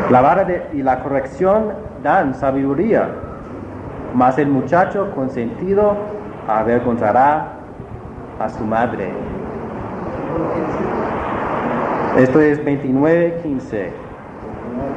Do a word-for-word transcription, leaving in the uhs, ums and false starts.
La vara de, y la corrección dan sabiduría, mas el muchacho consentido avergonzará a su madre. Esto es veintinueve quince.